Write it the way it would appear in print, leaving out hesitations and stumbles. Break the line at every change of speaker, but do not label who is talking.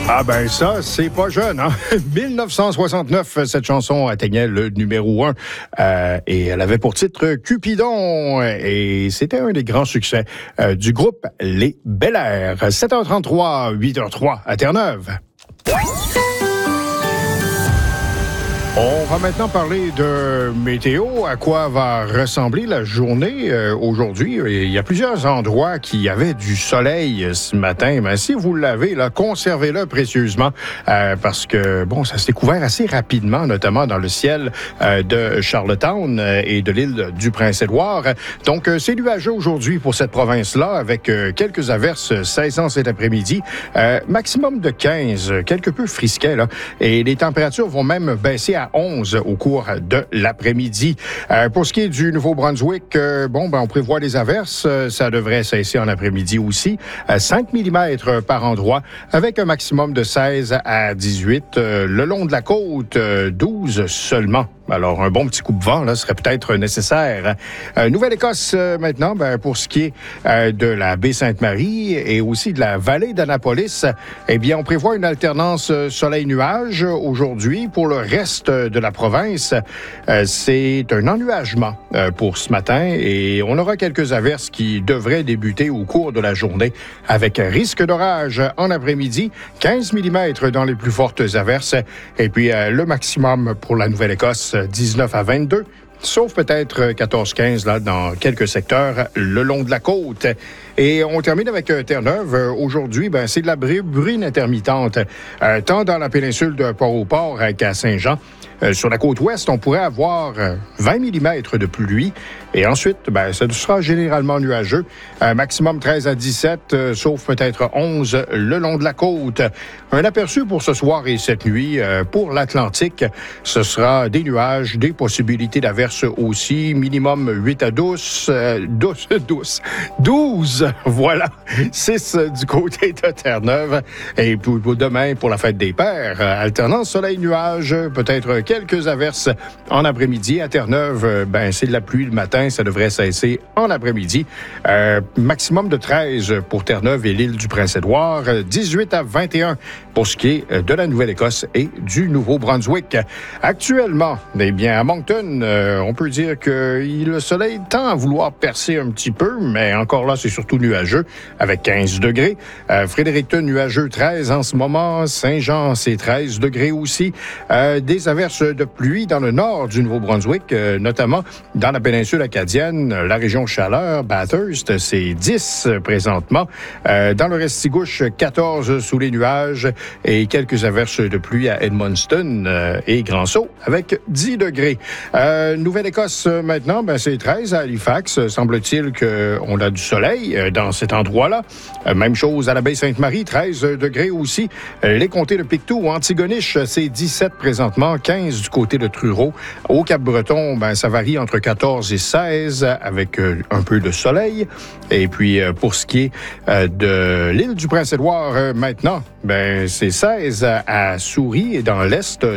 Ah ben ça, c'est pas jeune, hein? 1969, cette chanson atteignait le numéro 1 et elle avait pour titre Cupidon et c'était un des grands succès du groupe Les Bel Air. 7h33, 8h03 à Terre-Neuve. On va maintenant parler de météo, à quoi va ressembler la journée aujourd'hui. Il y a plusieurs endroits qui avaient du soleil ce matin, mais si vous l'avez, là, conservez-le précieusement parce que, bon, ça s'est couvert assez rapidement, notamment dans le ciel de Charlottetown et de l'île du Prince-Édouard. Donc, c'est nuageux aujourd'hui pour cette province-là, avec quelques averses 16 ans cet après-midi, maximum de 15, quelque peu frisquet, là, et les températures vont même baisser à 11 au cours de l'après-midi. Pour ce qui est du Nouveau-Brunswick, on prévoit des averses. Ça devrait cesser en après-midi aussi. 5 mm par endroit, avec un maximum de 16 à 18. Le long de la côte, 12 seulement. Alors, un bon petit coup de vent là, serait peut-être nécessaire. Nouvelle-Écosse, maintenant, pour ce qui est de la baie Sainte-Marie et aussi de la vallée d'Annapolis, eh bien, on prévoit une alternance soleil-nuage aujourd'hui. Pour le reste de la province, c'est un ennuagement pour ce matin et on aura quelques averses qui devraient débuter au cours de la journée avec risque d'orage en après-midi, 15 mm dans les plus fortes averses et puis le maximum pour la Nouvelle-Écosse, 19 à 22, sauf peut-être 14-15 là, dans quelques secteurs le long de la côte. Et on termine avec Terre-Neuve. Aujourd'hui, c'est de la bruine intermittente, tant dans la péninsule de Port-au-Port qu'à Saint-Jean. Sur la côte ouest, on pourrait avoir 20 mm de pluie. Et ensuite, ça sera généralement nuageux. Maximum 13 à 17, sauf peut-être 11 le long de la côte. Un aperçu pour ce soir et cette nuit pour l'Atlantique. Ce sera des nuages, des possibilités d'averses aussi. Minimum 8 à 12. Voilà. 6 du côté de Terre-Neuve. Et pour demain, pour la fête des Pères, alternance soleil-nuage, peut-être quelques averses en après-midi. À Terre-Neuve, c'est de la pluie le matin, ça devrait cesser en après-midi. Maximum de 13 pour Terre-Neuve et l'île du Prince-Édouard, 18 à 21 pour ce qui est de la Nouvelle-Écosse et du Nouveau-Brunswick. Actuellement, à Moncton, on peut dire que le soleil tend à vouloir percer un petit peu, mais encore là, c'est surtout nuageux, avec 15 degrés. Fredericton, nuageux, 13 en ce moment. Saint-Jean, c'est 13 degrés aussi. Des averses de pluie dans le nord du Nouveau-Brunswick, notamment dans la péninsule acadienne, la région Chaleur, Bathurst, c'est 10 présentement. Dans le Restigouche, 14 sous les nuages et quelques averses de pluie à Edmundston et Grand-Sault avec 10 degrés. Nouvelle-Écosse, maintenant, c'est 13 à Halifax. Semble-t-il qu'on a du soleil dans cet endroit-là. Même chose à la baie Sainte-Marie, 13 degrés aussi. Les comtés de Pictou ou Antigonish, c'est 17 présentement, 15 du côté de Truro. Au Cap-Breton, ça varie entre 14 et 16 avec un peu de soleil. Et puis, pour ce qui est de l'île du Prince-Édouard, maintenant, c'est 16 à Souris et dans l'est